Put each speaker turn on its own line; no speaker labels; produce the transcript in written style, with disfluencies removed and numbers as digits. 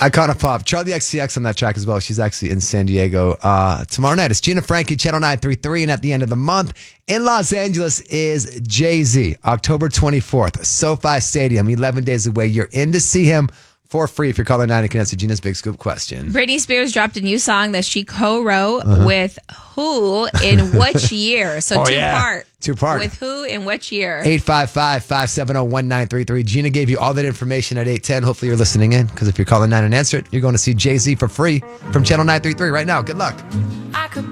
Icona Pop. Charlie XCX on that track as well. She's actually in San Diego tomorrow night. It's Gina Frankie, Channel 933. And at the end of the month in Los Angeles is Jay-Z, October 24th, SoFi Stadium, 11 days away. You're in to see him for free. If you're calling 9 and can answer Gina's Big Scoop question.
Britney Spears dropped a new song that she co-wrote with who in which year? So
Two-part.
With who in which year?
855-570-1933. Gina gave you all that information at 8:10. Hopefully you're listening in, because if you're calling 9 and answer it, you're going to see Jay-Z for free from Channel 933 right now. Good luck.